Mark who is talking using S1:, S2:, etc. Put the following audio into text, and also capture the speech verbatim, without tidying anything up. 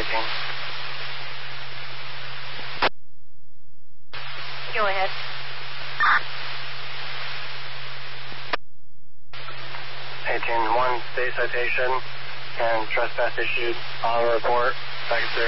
S1: eighteen.
S2: Go ahead.
S1: eighteen one, state citation and trespass issued. Auto report. Packet three.